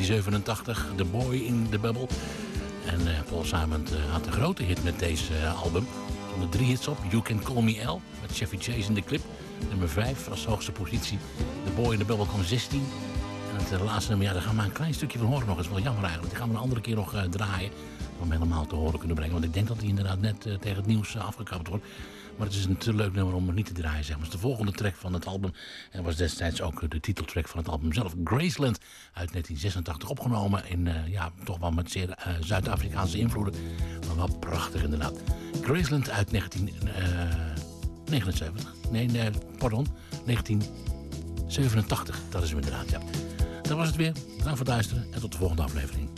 1987, The Boy in the Bubble. En Paul Simon had een grote hit met deze album. Er stonden 3 hits op. You Can Call Me Al, met Chevy Chase in de clip. Nummer 5 als hoogste positie. The Boy in the Bubble kwam 16. En het laatste nummer, ja, daar gaan we maar een klein stukje van horen nog. Dat is wel jammer eigenlijk. Die gaan we een andere keer nog draaien. Om hem helemaal te horen kunnen brengen. Want ik denk dat hij inderdaad net tegen het nieuws afgekapt wordt. Maar het is een te leuk nummer om het niet te draaien, zeg maar. Het is de volgende track van het album. En was destijds ook de titeltrack van het album zelf. Graceland uit 1986 opgenomen. In, ja, toch wel met zeer Zuid-Afrikaanse invloeden. Maar wel prachtig inderdaad. Graceland uit 1979. Nee, pardon. 1987. Dat is hem inderdaad, ja. Dat was het weer. Bedankt voor het luisteren. En tot de volgende aflevering.